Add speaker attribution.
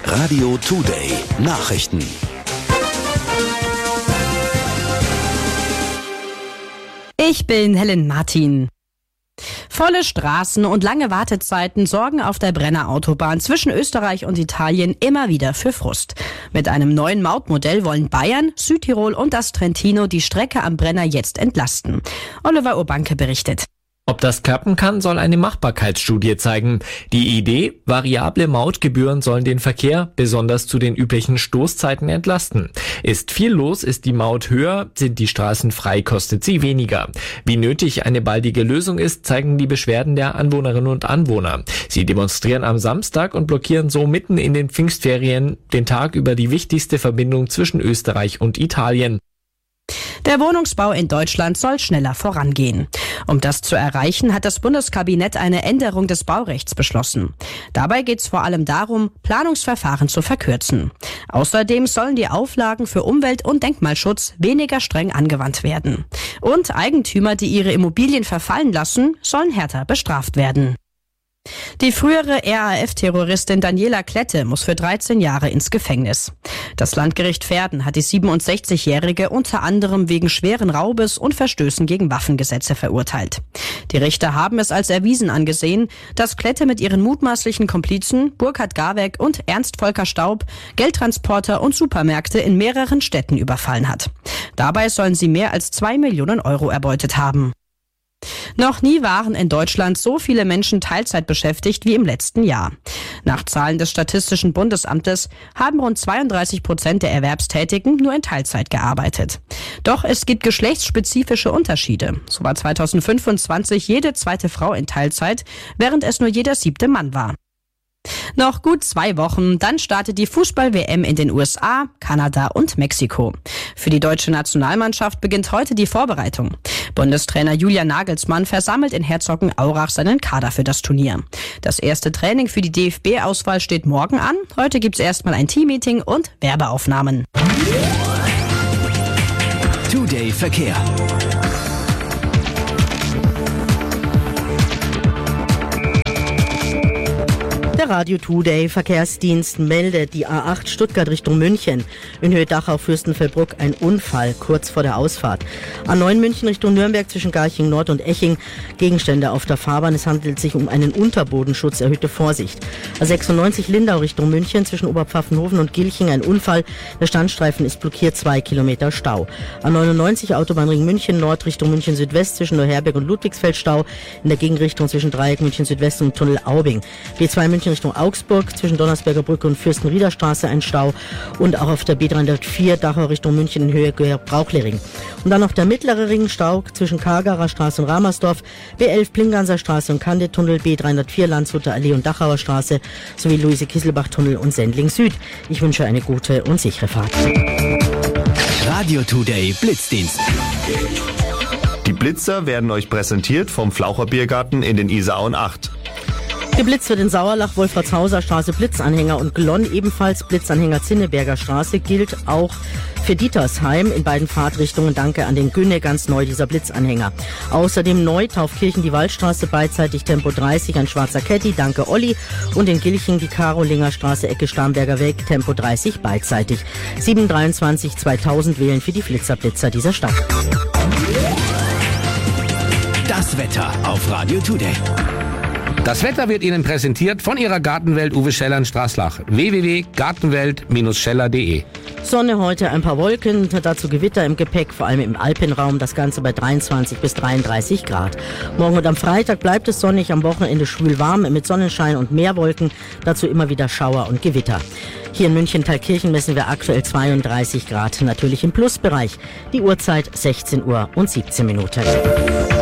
Speaker 1: Radio Today Nachrichten.
Speaker 2: Ich bin Helen Martin. Volle Straßen und lange Wartezeiten sorgen auf der Brenner Autobahn zwischen Österreich und Italien immer wieder für Frust. Mit einem neuen Mautmodell wollen Bayern, Südtirol und das Trentino die Strecke am Brenner jetzt entlasten. Oliver Urbanke berichtet.
Speaker 3: Ob das klappen kann, soll eine Machbarkeitsstudie zeigen. Die Idee, variable Mautgebühren sollen den Verkehr, besonders zu den üblichen Stoßzeiten, entlasten. Ist viel los, ist die Maut höher, sind die Straßen frei, kostet sie weniger. Wie nötig eine baldige Lösung ist, zeigen die Beschwerden der Anwohnerinnen und Anwohner. Sie demonstrieren am Samstag und blockieren so mitten in den Pfingstferien den Tag über die wichtigste Verbindung zwischen Österreich und Italien.
Speaker 2: Der Wohnungsbau in Deutschland soll schneller vorangehen. Um das zu erreichen, hat das Bundeskabinett eine Änderung des Baurechts beschlossen. Dabei geht es vor allem darum, Planungsverfahren zu verkürzen. Außerdem sollen die Auflagen für Umwelt- und Denkmalschutz weniger streng angewandt werden. Und Eigentümer, die ihre Immobilien verfallen lassen, sollen härter bestraft werden. Die frühere RAF-Terroristin Daniela Klette muss für 13 Jahre ins Gefängnis. Das Landgericht Verden hat die 67-Jährige unter anderem wegen schweren Raubes und Verstößen gegen Waffengesetze verurteilt. Die Richter haben es als erwiesen angesehen, dass Klette mit ihren mutmaßlichen Komplizen Burkhard Garweg und Ernst Volker Staub Geldtransporter und Supermärkte in mehreren Städten überfallen hat. Dabei sollen sie mehr als 2 Millionen Euro erbeutet haben. Noch nie waren in Deutschland so viele Menschen Teilzeit beschäftigt wie im letzten Jahr. Nach Zahlen des Statistischen Bundesamtes haben rund 32% der Erwerbstätigen nur in Teilzeit gearbeitet. Doch es gibt geschlechtsspezifische Unterschiede. So war 2025 jede zweite Frau in Teilzeit, während es nur jeder 7. Mann war. Noch gut 2 Wochen, dann startet die Fußball-WM in den USA, Kanada und Mexiko. Für die deutsche Nationalmannschaft beginnt heute die Vorbereitung. Bundestrainer Julian Nagelsmann versammelt in Herzogenaurach seinen Kader für das Turnier. Das erste Training für die DFB-Auswahl steht morgen an. Heute gibt's erstmal ein Teammeeting und Werbeaufnahmen.
Speaker 1: Today Verkehr.
Speaker 4: Der Radio Today Verkehrsdienst meldet die A8 Stuttgart Richtung München. In Höhe Dachau-Fürstenfeldbruck ein Unfall kurz vor der Ausfahrt. A9 München Richtung Nürnberg zwischen Garching Nord und Eching. Gegenstände auf der Fahrbahn. Es handelt sich um einen Unterbodenschutz. Erhöhte Vorsicht. A96 Lindau Richtung München zwischen Oberpfaffenhofen und Gilching ein Unfall. Der Standstreifen ist blockiert, 2 Kilometer Stau. A99 Autobahnring München Nord Richtung München Südwest zwischen Neuherberg und Ludwigsfeld Stau. In der Gegenrichtung zwischen Dreieck München Südwest und Tunnel Aubing. B2 München Richtung Augsburg zwischen Donnersberger Brücke und Fürstenriederstraße ein Stau und auch auf der B304 Dachau Richtung München in Höhe Brauchlering. Und dann noch der mittlere Ring Stau zwischen Kargarer Straße und Ramersdorf, B11 Plinganser Straße und Kandetunnel, B304 Landshuter Allee und Dachauer Straße sowie Luise-Kisselbach-Tunnel und Sendling Süd. Ich wünsche eine gute und sichere Fahrt.
Speaker 1: Radio Today Blitzdienst.
Speaker 5: Die Blitzer werden euch präsentiert vom Flaucher Biergarten in den Isarauen 8.
Speaker 4: Geblitzt wird in Sauerlach, Wolfratshauser Straße Blitzanhänger und Glonn ebenfalls Blitzanhänger Zinneberger Straße, gilt auch für Dietersheim in beiden Fahrtrichtungen. Danke an den Günne, ganz neu dieser Blitzanhänger. Außerdem neu Taufkirchen die Waldstraße beidseitig Tempo 30 ein schwarzer Caddy, danke Olli, und in Gilching die Karolinger Straße Ecke Starnberger Weg Tempo 30 beidseitig. 723 2000 wählen für die Flitzerblitzer dieser Stadt.
Speaker 1: Das Wetter auf Radio Today.
Speaker 6: Das Wetter wird Ihnen präsentiert von Ihrer Gartenwelt Uwe Scheller in Straßlach. www.gartenwelt-scheller.de.
Speaker 4: Sonne heute, ein paar Wolken, dazu Gewitter im Gepäck, vor allem im Alpenraum, das Ganze bei 23 bis 33 Grad. Morgen und am Freitag bleibt es sonnig, am Wochenende schwül warm mit Sonnenschein und mehr Wolken, dazu immer wieder Schauer und Gewitter. Hier in München-Thalkirchen messen wir aktuell 32 Grad, natürlich im Plusbereich. Die Uhrzeit 16 Uhr und 17 Minuten.